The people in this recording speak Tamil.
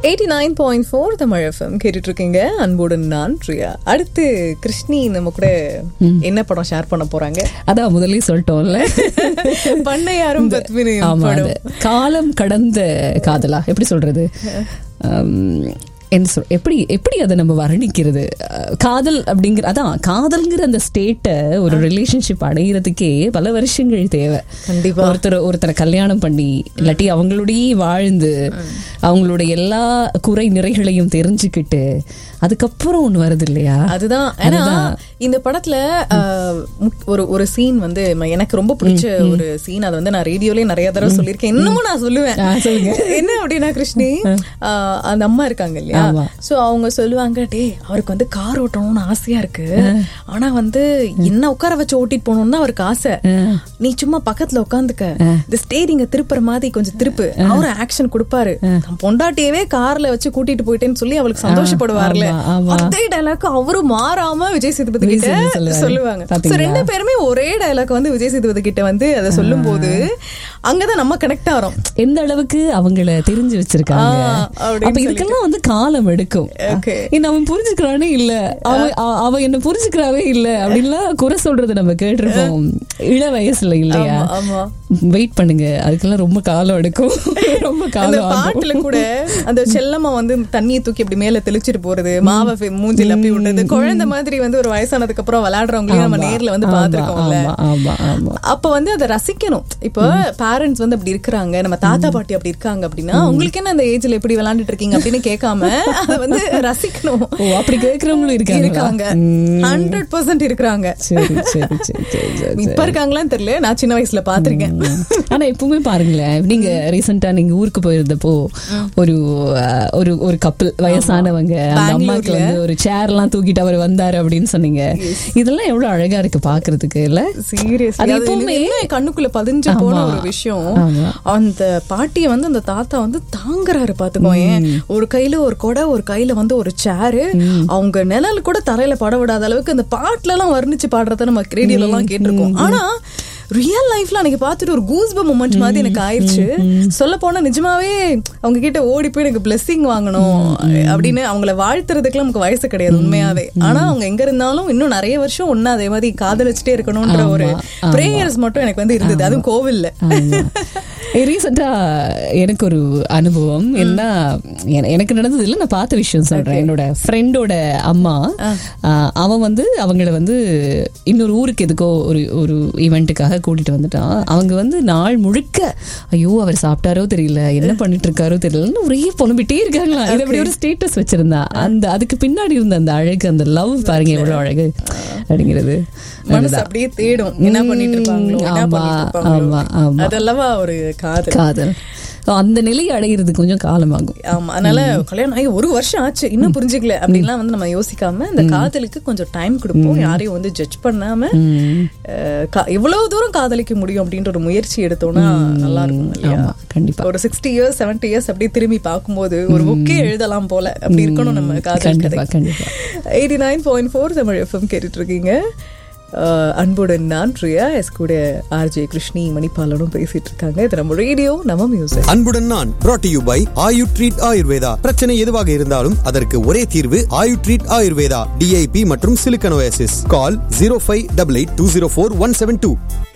89.4 தமிழ் FM கேட்டுட்டு இருக்கீங்க. அன்புடன் நான் பிரியா. அடுத்து கிருஷ்ணி நம்ம கூட என்ன படம் ஷேர் பண்ண போறாங்க? அதான் முதல்ல சொல்லிட்டோம்ல, பண்ணையாரும் பத்மினியும் படம். காலம் கடந்த காதலா எப்படி சொல்றது, எப்படி அதை நம்ம வர்ணிக்கிறது? காதல் அப்படிங்கிற, அதான் காதல்ங்கிற அந்த ஸ்டேட்டை ஒரு ரிலேஷன்ஷிப் அடைகிறதுக்கே பல வருஷங்கள் தேவை. கண்டிப்பா ஒருத்தரை கல்யாணம் பண்ணி இல்லாட்டி அவங்களுடைய வாழ்ந்து அவங்களுடைய எல்லா குறை நிறைகளையும் தெரிஞ்சுக்கிட்டு அதுக்கப்புறம் ஒண்ணு வருது இல்லையா? அதுதான். ஏன்னா இந்த படத்துல ஒரு சீன் வந்து எனக்கு ரொம்ப பிடிச்ச ஒரு சீன். அதை வந்து நான் ரேடியோலயே நிறைய தடவை சொல்லியிருக்கேன், இன்னமும் நான் சொல்லுவேன். என்ன அப்படின்னா, கிருஷ்ணி அந்த அம்மா இருக்காங்க இல்லையா, சோ அவங்க சொல்லுவாங்க, டே அவருக்கு வந்து கார் ஓட்டணும்னு ஆசையா இருக்கு, ஆனா வந்து என்ன உட்கார வச்சு ஓட்டிட்டு போகணும்னு தான் அவருக்கு ஆசை. நீ சும்மா பக்கத்துல உட்காந்துக்க, இந்த ஸ்டேரிங்க திருப்புற மாதிரி கொஞ்சம் திருப்பு, அவரு ஆக்ஷன் கொடுப்பாரு. பொண்டாட்டியவே கார்ல வச்சு கூட்டிட்டு போயிட்டேன்னு சொல்லி அவளுக்கு சந்தோஷப்படுவார்ல, அதே டைலாக் அவரு மாறாம விஜய் சேதுபதி கிட்ட சொல்லுவாங்க. ரெண்டு பேருமே ஒரே டைலாக் வந்து விஜய் சேதுபதி கிட்ட வந்து அதை சொல்லும் போது அங்கதான் நம்ம கனெக்ட் ஆறோம். எந்த அளவுக்கு அவங்கள தெரிஞ்சு வச்சிருக்காங்க. அப்ப இதுக்கெல்லாம் வந்து காலம் எடுக்கும். அவன் புரிஞ்சுக்கிறானே இல்ல, அவ என்ன புரிஞ்சுக்கிறாவே இல்ல அப்படின்லாம் குறை சொல்றது நம்ம கேட்டிருப்போம் இள வயசுல இல்லையா? வெயிட் பண்ணுங்க, அதுக்கெல்லாம் ரொம்ப காலம் எடுக்கும். ரொம்ப காலம். பாட்டுல கூட அந்த செல்லம்மா வந்து தண்ணியை தூக்கி அப்படி மேல தெளிச்சிட்டு போறது, மாவை மூஞ்சில அப்படி விட்டது, குழந்தை மாதிரி வந்து ஒரு வயசானதுக்கு அப்புறம் விளையாடுறவங்களையும் நம்ம நேர்ல வந்து பாத்துருக்கோம்ல. அப்ப வந்து அதை ரசிக்கணும். இப்போ பேரண்ட்ஸ் வந்து அப்படி இருக்காங்க, நம்ம தாத்தா பாட்டி அப்படி இருக்காங்க அப்படின்னா உங்களுக்கு என்ன அந்த ஏஜ்ல எப்படி விளையாண்டுட்டு இருக்கீங்க அப்படின்னு கேட்காம அதை வந்து ரசிக்கணும். அப்படி கேட்கறவங்களும் இருக்காங்க, 100% இருக்கிறாங்க. இப்ப இருக்காங்களான்னு தெரியல, நான் சின்ன வயசுல பாத்திருக்கேன். ஆனா எப்பவுமே பாருங்களேன், நீங்க ரீசெண்டா நீங்க ஊருக்கு போயிருந்தப்போ ஒரு கப்பல் வயசானவங்க அந்த அம்மாக்கு வந்து ஒரு சேர் எல்லாம் தூக்கிட்டு அவர் வந்தாரு அப்படின்னு சொன்னீங்க. இதெல்லாம் எவ்வளவு அழகா இருக்கு பாக்குறதுக்கு இல்ல? சீரியஸ். அது எப்பவுமே கண்ணுக்குள்ள பதிஞ்சு போன ஒரு விஷயம். அந்த பாட்டிய வந்து அந்த தாத்தா வந்து தாங்குறாரு பாத்துக்கோங்க. ஒரு கையில ஒரு கொடை, ஒரு கையில வந்து ஒரு சேரு, அவங்க நிழல் கூட தரையில பட விடாத அளவுக்கு அந்த பாட்டுல எல்லாம் வர்ணிச்சு பாடுறத நம்ம ரேடியோல எல்லாம் கேட்டிருக்கோம். ஆனா ரியல் லைஃப்ல அன்னைக்கு பார்த்துட்டு ஒரு கூஸ்பம் மொமெண்ட் மாதிரி எனக்கு ஆயிடுச்சு. சொல்ல போனா நிஜமாவே அவங்க கிட்ட ஓடி போய் எனக்கு பிளெஸிங் வாங்கணும் அப்படின்னு அவங்கள வாழ்த்துறதுக்குலாம் நமக்கு வயசு கிடையாது உண்மையாவே. ஆனா அவங்க எங்க இருந்தாலும் இன்னும் நிறைய வருஷம் ஒன்னா அதே மாதிரி காதலிச்சுட்டே இருக்கணும்ன்ற ஒரு பிரேயர்ஸ் மட்டும் எனக்கு வந்து இருந்தது, அதுவும் கோவில்ல. ரீசெண்டா எனக்கு ஒரு அனுபவம் என்ன எனக்கு நடந்தது இல்லை, நான் பார்த்த விஷயம் சொல்றேன். என்னோட ஃப்ரெண்டோட அம்மா, அவன் வந்து அவங்கள வந்து இன்னொரு ஊருக்கு எதுக்கோ ஒரு ஈவெண்ட்டுக்காக கூட்டிட்டு வந்துட்டான். அவங்க வந்து நாள் முழுக்க ஐயோ அவர் சாப்பிட்டாரோ தெரியல, என்ன பண்ணிட்டு இருக்காரோ தெரியலன்னு ஒரே புலம்பிட்டே இருக்காங்களா. இது அப்படி ஒரு ஸ்டேட்டஸ் வச்சிருந்தா. அதுக்கு பின்னாடி இருந்த அந்த அழகு, அந்த லவ் பாருங்க எவ்வளவு அழகு அப்படிங்கிறது. மனசு அப்படியே தேடும், என்ன பண்ணிட்டு இருப்பாங்களோ. அதெல்லாம் ஒரு காதல். அந்த நிலையை அடைகிறது கொஞ்சம் காலமாகும். ஆமா, அதனால கல்யாணம் ஆகி 1 வருஷம் ஆச்சு இன்னும் புரிஞ்சுக்கல அப்படின்லாம் வந்து நம்ம யோசிக்காம இந்த காதலுக்கு கொஞ்சம் டைம் கொடுப்போம். யாரையும் வந்து ஜட்ஜ் பண்ணாம எவ்வளவு தூரம் காதலிக்க முடியும் அப்படின்ற ஒரு முயற்சி எடுத்தோம்னா நல்லா இருக்கும் இல்லையா? கண்டிப்பா. ஒரு 60 years 70 years அப்படியே திரும்பி பார்க்கும்போது ஒரு புக்கே எழுதலாம் போல அப்படி இருக்கணும் நம்ம காதல் கதை. 89.4 தமிழ் FM கேட்டுட்டு இருக்கீங்க. அன்புடன் நான் பிரியா, எஸ் கூட ஆர்ஜே கிருஷ்ணி மணிபாலனும் பேசிட்டு இருக்காங்க. இது நம்ம ரேடியோ, நம்ம மியூசிக். அன்புடன் நான் brought to you by Ayu treat Ayurveda. பிரச்சனை எதுவாக இருந்தாலும் அதற்கு ஒரே தீர்வு ஆயு ட்ரீட் ஆயுர்வேதா. DIP மற்றும் சிலிக்கன் ஓஎஸ்எஸ். கால் 0588204172.